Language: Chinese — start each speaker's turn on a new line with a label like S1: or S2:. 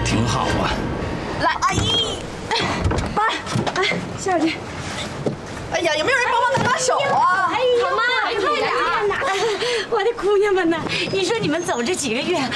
S1: 挺好啊。
S2: 来，阿姨，爸，哎，下去。哎呀，有没有人帮忙拿把手啊？
S3: 哎呀妈，快点！我的姑娘们呐，你说你们走这几个月，